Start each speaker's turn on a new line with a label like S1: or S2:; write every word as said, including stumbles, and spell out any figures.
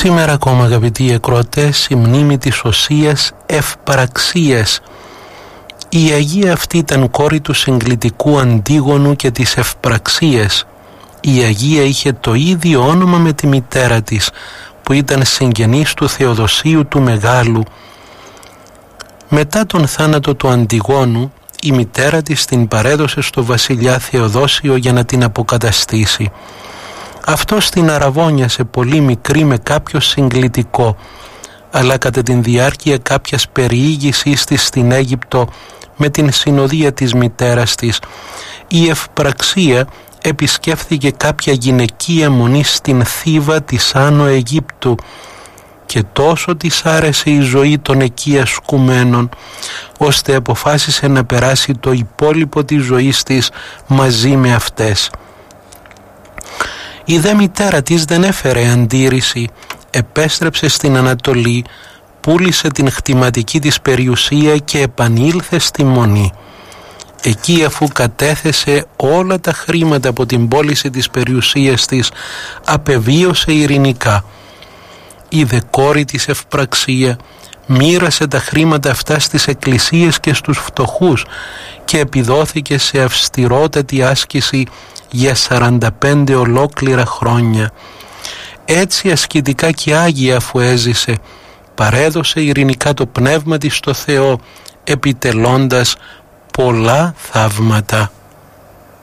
S1: Σήμερα ακόμα, αγαπητοί ακροατές, η μνήμη της Οσίας Ευπαραξίας. Η Αγία αυτή ήταν κόρη του συγκλητικού Αντίγονου και της Ευπραξίας. Η Αγία είχε το ίδιο όνομα με τη μητέρα της, που ήταν συγγενής του Θεοδοσίου του Μεγάλου. Μετά τον θάνατο του Αντιγόνου, η μητέρα της την παρέδωσε στο βασιλιά Θεοδόσιο για να την αποκαταστήσει. Αυτός την αραβώνιασε πολύ μικρή με κάποιο συγκλητικό, αλλά κατά την διάρκεια κάποιας περιήγησής της στην Αίγυπτο με την συνοδεία της μητέρας της, η Ευπραξία επισκέφθηκε κάποια γυναικεία μονή στην Θήβα της Άνω Αιγύπτου και τόσο της άρεσε η ζωή των εκεί ασκουμένων, ώστε αποφάσισε να περάσει το υπόλοιπο της ζωής της μαζί με αυτές. Η δε μητέρα της δεν έφερε αντίρρηση, επέστρεψε στην Ανατολή, πούλησε την χτιματική της περιουσία και επανήλθε στη μονή. Εκεί, αφού κατέθεσε όλα τα χρήματα από την πώληση της περιουσίας της, απεβίωσε ειρηνικά. Η δε κόρη της Ευπραξία μοίρασε τα χρήματα αυτά στις εκκλησίες και στους φτωχούς και επιδόθηκε σε αυστηρότατη άσκηση για σαράντα πέντε ολόκληρα χρόνια. Έτσι ασκητικά και άγια αφού έζησε, παρέδωσε ειρηνικά το πνεύμα της στο Θεό, επιτελώντας πολλά θαύματα.